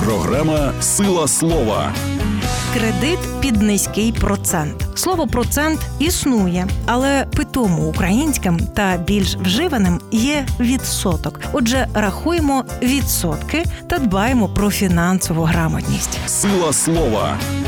Програма «Сила слова». Кредит під низький процент. Слово «процент» існує, але питому українським та більш вживаним є відсоток. Отже, рахуємо відсотки та дбаємо про фінансову грамотність. «Сила слова».